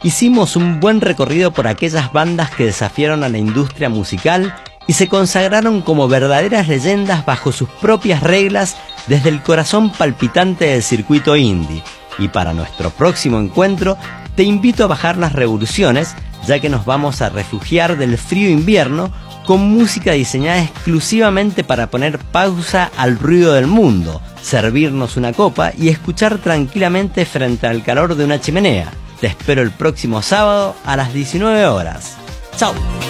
hicimos un buen recorrido por aquellas bandas que desafiaron a la industria musical y se consagraron como verdaderas leyendas bajo sus propias reglas desde el corazón palpitante del circuito indie. Y para nuestro próximo encuentro, te invito a bajar las revoluciones, ya que nos vamos a refugiar del frío invierno con música diseñada exclusivamente para poner pausa al ruido del mundo, servirnos una copa y escuchar tranquilamente frente al calor de una chimenea. Te espero el próximo sábado a las 19 horas. ¡Chao!